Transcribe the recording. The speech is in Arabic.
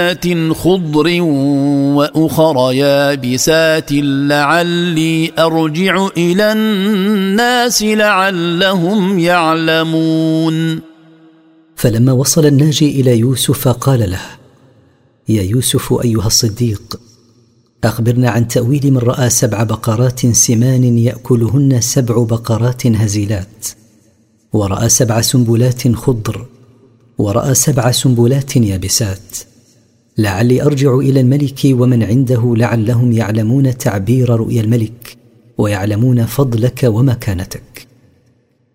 خضر وأخر يابسات لعلي أرجع إلى الناس لعلهم يعلمون. فلما وصل الناجي إلى يوسف قال له: يا يوسف أيها الصديق، أخبرنا عن تأويل من رأى 7 بقرات سمان يأكلهن 7 بقرات هزيلات، ورأى 7 سنبلات خضر، ورأى 7 سنبلات يابسات، لعلي أرجع إلى الملك ومن عنده لعلهم يعلمون تعبير رؤيا الملك ويعلمون فضلك ومكانتك.